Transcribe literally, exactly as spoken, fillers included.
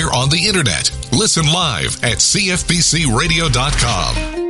We're on the internet. Listen live at C F B C radio dot com.